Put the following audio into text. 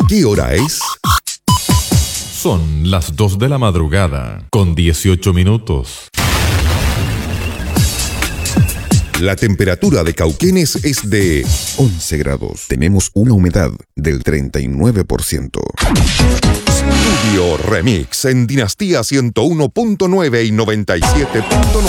¿Qué hora es? Son las 2 de la madrugada, con 18 minutos. La temperatura de Cauquenes es de 11 grados. Tenemos una humedad del 39%. Studio Remix en Dinastía 101.9 y 97.9.